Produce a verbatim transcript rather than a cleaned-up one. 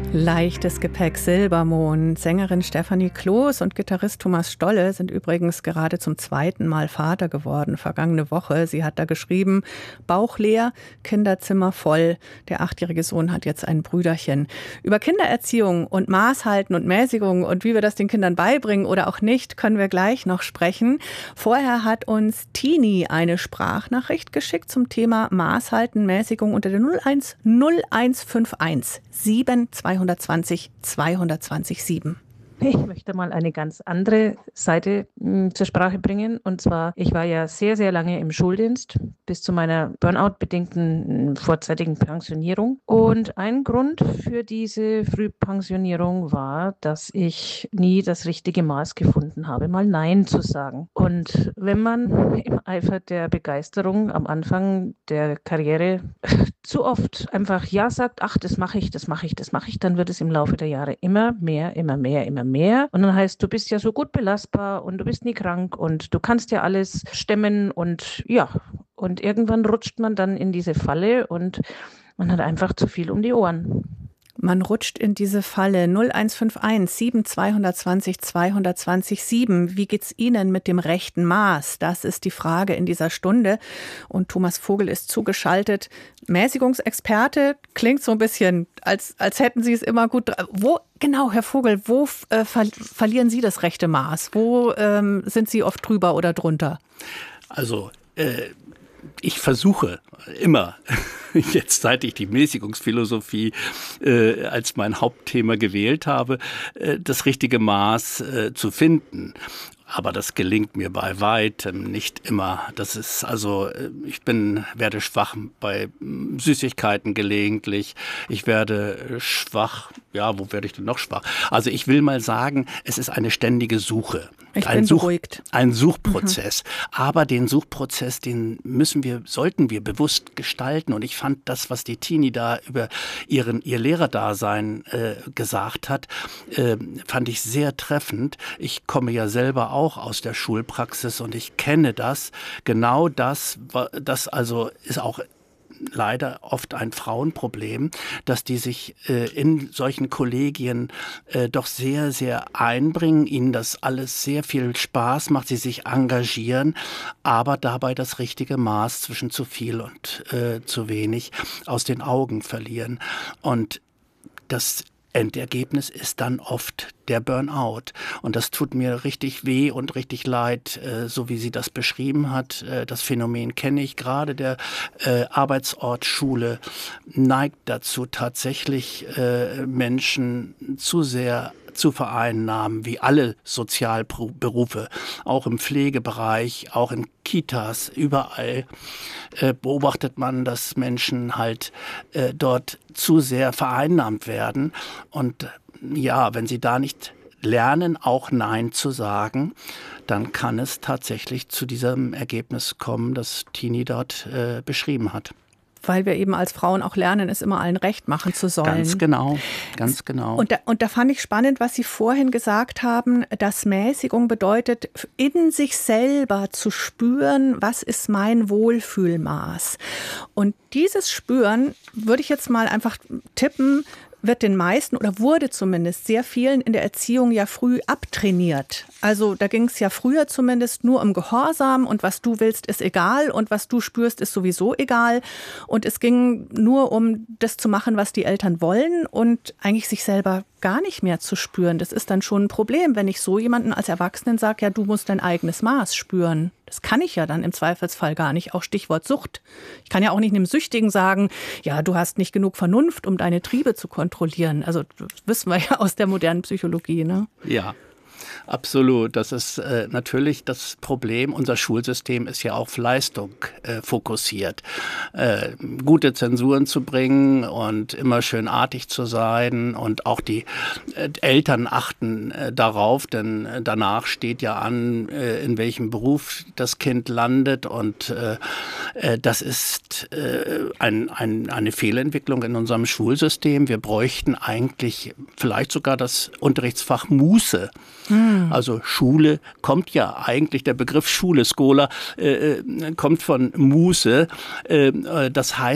Leichtes Gepäck, Silbermond. Sängerin Stefanie Kloß und Gitarrist Thomas Stolle sind übrigens gerade zum zweiten Mal Vater geworden, vergangene Woche. Sie hat da geschrieben, Bauch leer, Kinderzimmer voll. Der achtjährige Sohn hat jetzt ein Brüderchen. Über Kindererziehung und Maßhalten und Mäßigung und wie wir das den Kindern beibringen oder auch nicht, können wir gleich noch sprechen. Vorher hat uns Tini eine Sprachnachricht geschickt zum Thema Maßhalten, Mäßigung unter der null eins null eins fünf eins sieben zwei zwei zwei zwei sieben. Ich möchte mal eine ganz andere Seite mh, zur Sprache bringen. Und zwar, ich war ja sehr, sehr lange im Schuldienst bis zu meiner Burnout-bedingten vorzeitigen Pensionierung. Und ein Grund für diese Frühpensionierung war, dass ich nie das richtige Maß gefunden habe, mal Nein zu sagen. Und wenn man im Eifer der Begeisterung am Anfang der Karriere zu oft einfach Ja sagt, ach, das mache ich, das mache ich, das mache ich, dann wird es im Laufe der Jahre immer mehr, immer mehr, immer mehr. Und dann heißt, du bist ja so gut belastbar und du bist nie krank und du kannst ja alles stemmen und ja, und irgendwann rutscht man dann in diese Falle und man hat einfach zu viel um die Ohren. Man rutscht in diese Falle. null eins fünf eins sieben zwei zwei zwei zwei sieben. Wie geht's Ihnen mit dem rechten Maß? Das ist die Frage in dieser Stunde. Und Thomas Vogel ist zugeschaltet. Mäßigungsexperte, klingt so ein bisschen, als, als hätten Sie es immer gut. Wo, genau, Herr Vogel, wo äh, ver- verlieren Sie das rechte Maß? Wo ähm, sind Sie oft drüber oder drunter? Also, äh, ich versuche immer, jetzt seit ich die Mäßigungsphilosophie äh, als mein Hauptthema gewählt habe, äh, das richtige Maß äh, zu finden. Aber das gelingt mir bei weitem nicht immer. Das ist also, ich bin, werde schwach bei Süßigkeiten gelegentlich. Ich werde schwach, ja, wo werde ich denn noch schwach? Also ich will mal sagen, es ist eine ständige Suche. Ich ein bin Such, beruhigt. Ein Suchprozess. Mhm. Aber den Suchprozess, den müssen wir, sollten wir bewusst gestalten. Und ich fand das, was die Tini da über ihren, ihr Lehrerdasein äh, gesagt hat, äh, fand ich sehr treffend. Ich komme ja selber auch auch aus der Schulpraxis und ich kenne das. Genau das, das also ist auch leider oft ein Frauenproblem, dass die sich äh, in solchen Kollegien äh, doch sehr, sehr einbringen, ihnen das alles sehr viel Spaß macht, sie sich engagieren, aber dabei das richtige Maß zwischen zu viel und äh, zu wenig aus den Augen verlieren. Und das Endergebnis ist dann oft der Burnout. Und das tut mir richtig weh und richtig leid, äh, so wie sie das beschrieben hat. Äh, das Phänomen kenne ich. Gerade der äh, Arbeitsort Schule neigt dazu, tatsächlich äh, Menschen zu sehr zu vereinnahmen, wie alle Sozialberufe, auch im Pflegebereich, auch in Kitas, überall äh, beobachtet man, dass Menschen halt äh, dort zu sehr vereinnahmt werden. Und äh, ja, wenn sie da nicht lernen, auch Nein zu sagen, dann kann es tatsächlich zu diesem Ergebnis kommen, das Tini dort äh, beschrieben hat. Weil wir eben als Frauen auch lernen, es immer allen recht machen zu sollen. Ganz genau, ganz genau. Und da, und da fand ich spannend, was Sie vorhin gesagt haben, dass Mäßigung bedeutet, in sich selber zu spüren, was ist mein Wohlfühlmaß. Und dieses Spüren, würde ich jetzt mal einfach tippen, wird den meisten oder wurde zumindest sehr vielen in der Erziehung ja früh abtrainiert. Also da ging es ja früher zumindest nur um Gehorsam und was du willst, ist egal und was du spürst, ist sowieso egal. Und es ging nur um das zu machen, was die Eltern wollen und eigentlich sich selber gar nicht mehr zu spüren. Das ist dann schon ein Problem, wenn ich so jemanden als Erwachsenen sage, ja, du musst dein eigenes Maß spüren. Das kann ich ja dann im Zweifelsfall gar nicht. Auch Stichwort Sucht. Ich kann ja auch nicht einem Süchtigen sagen, ja, du hast nicht genug Vernunft, um deine Triebe zu kontrollieren. Also das wissen wir ja aus der modernen Psychologie, ne? Ja. Absolut. Das ist äh, natürlich das Problem. Unser Schulsystem ist ja auf Leistung äh, fokussiert. Äh, gute Zensuren zu bringen und immer schön artig zu sein. Und auch die äh, Eltern achten äh, darauf, denn äh, danach steht ja an, äh, in welchem Beruf das Kind landet. Und äh, äh, das ist äh, ein, ein, eine Fehlentwicklung in unserem Schulsystem. Wir bräuchten eigentlich vielleicht sogar das Unterrichtsfach Muße. Hm. Also Schule kommt ja eigentlich, der Begriff Schule, Schola, äh, kommt von Muße. Äh, das heißt,